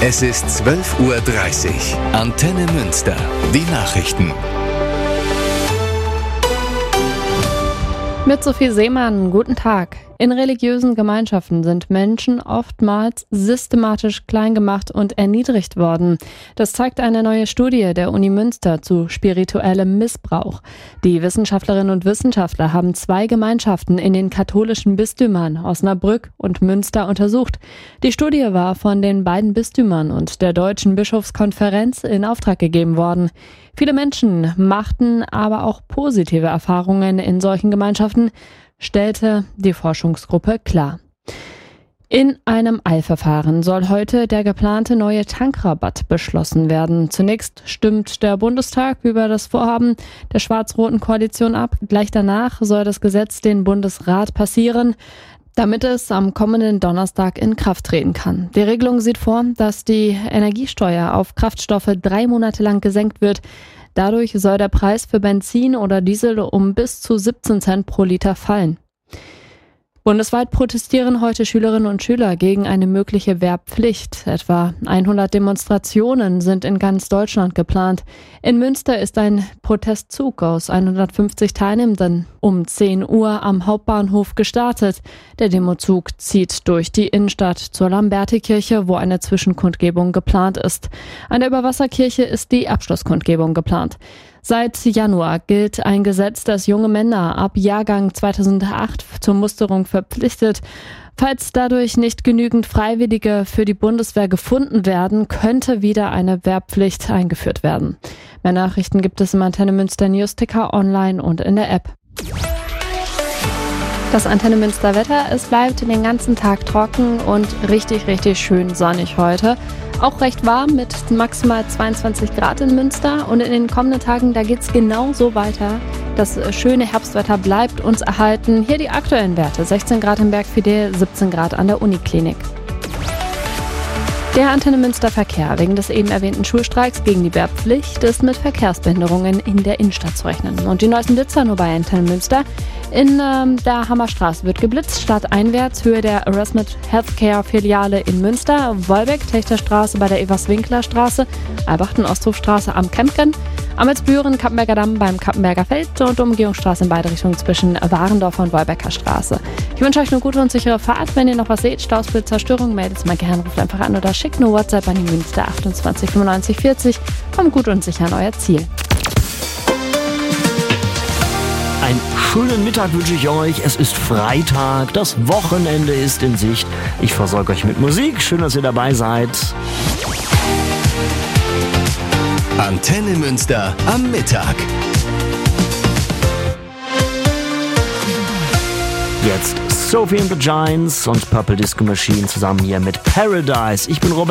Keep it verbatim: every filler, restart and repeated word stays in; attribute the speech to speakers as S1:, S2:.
S1: Es ist zwölf Uhr dreißig. Antenne Münster. Die Nachrichten.
S2: Mit Sophie Seemann, guten Tag. In religiösen Gemeinschaften sind Menschen oftmals systematisch klein gemacht und erniedrigt worden. Das zeigt eine neue Studie der Uni Münster zu spirituellem Missbrauch. Die Wissenschaftlerinnen und Wissenschaftler haben zwei Gemeinschaften in den katholischen Bistümern Osnabrück und Münster untersucht. Die Studie war von den beiden Bistümern und der Deutschen Bischofskonferenz in Auftrag gegeben worden. Viele Menschen machten aber auch positive Erfahrungen in solchen Gemeinschaften, stellte die Forschungsgruppe klar. In einem Eilverfahren soll heute der geplante neue Tankrabatt beschlossen werden. Zunächst stimmt der Bundestag über das Vorhaben der schwarz-roten Koalition ab. Gleich danach soll das Gesetz den Bundesrat passieren, damit es am kommenden Donnerstag in Kraft treten kann. Die Regelung sieht vor, dass die Energiesteuer auf Kraftstoffe drei Monate lang gesenkt wird. Dadurch soll der Preis für Benzin oder Diesel um bis zu siebzehn Cent pro Liter fallen. Bundesweit protestieren heute Schülerinnen und Schüler gegen eine mögliche Wehrpflicht. Etwa hundert Demonstrationen sind in ganz Deutschland geplant. In Münster ist ein Protestzug aus hundertfünfzig Teilnehmenden um zehn Uhr am Hauptbahnhof gestartet. Der Demozug zieht durch die Innenstadt zur Lambertikirche, wo eine Zwischenkundgebung geplant ist. An der Überwasserkirche ist die Abschlusskundgebung geplant. Seit Januar gilt ein Gesetz, das junge Männer ab Jahrgang zweitausendacht zur Musterung verpflichtet. Falls dadurch nicht genügend Freiwillige für die Bundeswehr gefunden werden, könnte wieder eine Wehrpflicht eingeführt werden. Mehr Nachrichten gibt es im Antenne Münster Newsticker online und in der App. Das Antenne Münster Wetter, es bleibt den ganzen Tag trocken und richtig, richtig schön sonnig heute. Auch recht warm mit maximal zweiundzwanzig Grad in Münster und in den kommenden Tagen, da geht's genau so weiter. Das schöne Herbstwetter bleibt uns erhalten. Hier die aktuellen Werte, sechzehn Grad im Bergfidel, siebzehn Grad an der Uniklinik. Der Antenne Münster Verkehr wegen des eben erwähnten Schulstreiks gegen die Wehrpflicht ist mit Verkehrsbehinderungen in der Innenstadt zu rechnen. Und die neuesten Blitzer nur bei Antenne Münster. In ähm, der Hammerstraße wird geblitzt, stadteinwärts, Höhe der Erasmus Healthcare Filiale in Münster, Wolbeck, Techterstraße bei der Evers-Winkler-Straße, Albachten-Ostrufstraße am Kempken, Amelsbüren, Kappenberger Damm beim Kappenberger Feld und Umgehungsstraße in beide Richtungen zwischen Warendorfer und Wolbecker Straße. Ich wünsche euch eine gute und sichere Fahrt. Wenn ihr noch was seht, Staus, Blitzer, Störungen, meldet es mal gerne, ruft einfach an oder schickt eine WhatsApp an die Münster achtundzwanzig fünfundneunzig vierzig. Kommt gut und sicher an euer Ziel.
S3: Einen schönen Mittag wünsche ich euch. Es ist Freitag, das Wochenende ist in Sicht. Ich versorge euch mit Musik. Schön, dass ihr dabei seid.
S1: Antenne Münster am Mittag.
S3: Jetzt Sophie and the Giants und Purple Disco Machine zusammen hier mit Paradise. Ich bin Robert.